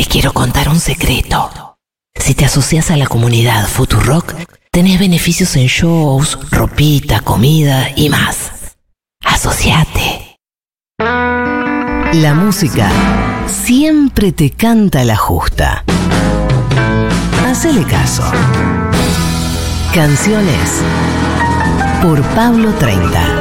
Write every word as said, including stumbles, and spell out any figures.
quiero contar un secreto. Si te asocias a la comunidad Futurock, tenés beneficios en shows, ropita, comida y más. Asociate. La música siempre te canta la justa. Hacele caso. Canciones por Pablo treinta.